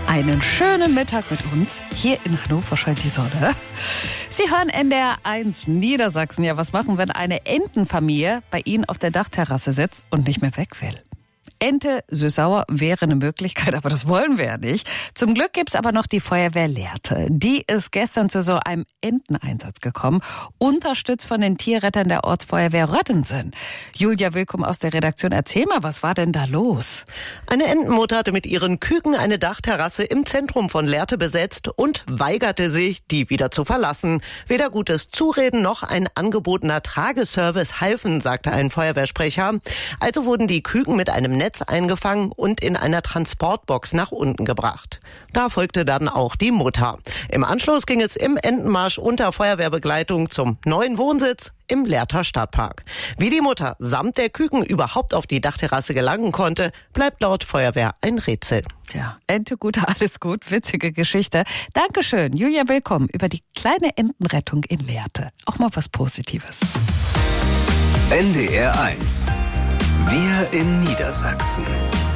Einen schönen Mittag mit uns. Hier in Hannover scheint die Sonne. Sie hören NDR 1 Niedersachsen. Ja, was machen, wenn eine Entenfamilie bei Ihnen auf der Dachterrasse sitzt und nicht mehr weg will? Ente süß-sauer wäre eine Möglichkeit, aber das wollen wir ja nicht. Zum Glück gibt's aber noch die Feuerwehr Lehrte. Die ist gestern zu so einem Enteneinsatz gekommen, unterstützt von den Tierrettern der Ortsfeuerwehr Röttensen. Julia Willkomm aus der Redaktion, erzähl mal, was war denn da los? Eine Entenmutter hatte mit ihren Küken eine Dachterrasse im Zentrum von Lehrte besetzt und weigerte sich, die wieder zu verlassen. Weder gutes Zureden noch ein angebotener Trageservice halfen, sagte ein Feuerwehrsprecher. Also wurden die Küken mit einem Netz eingefangen und in einer Transportbox nach unten gebracht. Da folgte dann auch die Mutter. Im Anschluss ging es im Entenmarsch unter Feuerwehrbegleitung zum neuen Wohnsitz im Lehrter Stadtpark. Wie die Mutter samt der Küken überhaupt auf die Dachterrasse gelangen konnte, bleibt laut Feuerwehr ein Rätsel. Ja, Ente gut, alles gut, witzige Geschichte. Dankeschön, Julia Willkomm über die kleine Entenrettung in Lehrte. Auch mal was Positives. NDR 1. Wir in Niedersachsen.